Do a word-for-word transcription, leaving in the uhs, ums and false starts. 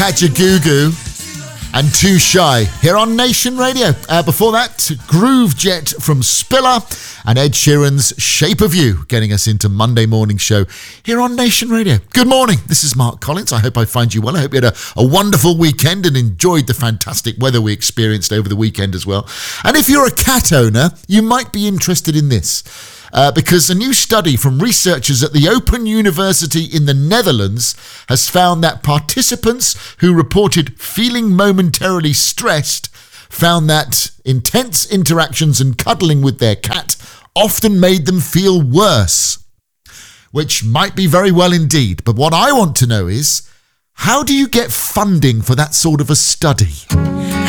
Catch a Goo Goo and Too Shy here on Nation Radio. Uh, before that, Groove Jet from Spiller and Ed Sheeran's Shape of You, getting us into Monday morning show here on Nation Radio. Good morning, this is Mark Collins. I hope I find you well. I hope you had a, a wonderful weekend and enjoyed the fantastic weather we experienced over the weekend as well. And if you're a cat owner, you might be interested in this. Uh, because a new study from researchers at the Open University in the Netherlands has found that participants who reported feeling momentarily stressed found that intense interactions and cuddling with their cat often made them feel worse, which might be very well indeed. But what I want to know is, how do you get funding for that sort of a study?